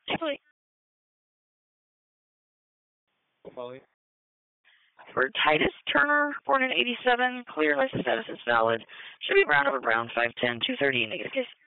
Take Molly. For Titus Turner, born in 87, clear license status is valid. Should be brown over brown, 5'10", 230, negative case.